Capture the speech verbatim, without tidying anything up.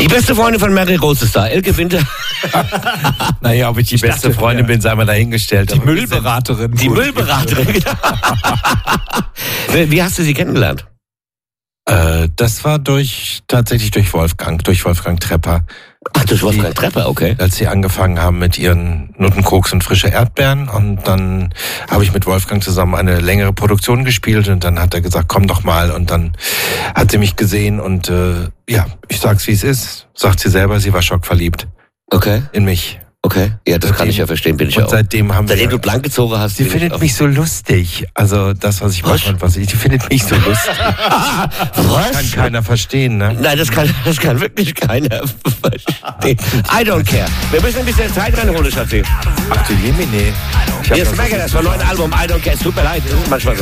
beste Freundin von Mary Rose ist da, Elke Winter. Naja, ob ich die Ich beste dachte, Freundin ja. bin, sei mal dahingestellt. Die Aber Müllberaterin. Die Müllberaterin. Wie hast du sie kennengelernt? Äh, das war durch tatsächlich durch Wolfgang, durch Wolfgang Trepper. Ach, durch Wolfgang Trepper, okay. Als sie angefangen haben mit ihren Nuttenkoks und frische Erdbeeren. Und dann habe ich mit Wolfgang zusammen eine längere Produktion gespielt. Und dann hat er gesagt, komm doch mal. Und dann hat sie mich gesehen. Und äh, ja, ich sag's wie es ist. Sagt sie selber, sie war schockverliebt Okay, in mich. okay. Ja, das kann ich ja verstehen, bin ich ja Und auch. seitdem haben wir... Seitdem du blank gezogen hast. Sie bin ich findet auch- mich so lustig. Also das, was ich Was? mache und was ich... Die findet mich so lustig. Was? Kann keiner verstehen, ne? Nein, das kann, das kann wirklich keiner verstehen. I don't care. Wir müssen ein bisschen Zeit reinholen, Schatzi. Ach du Jemine. Ich hab Hier das- ist Megadeth vom neuen Album I don't care. Es tut mir leid, das ist manchmal so.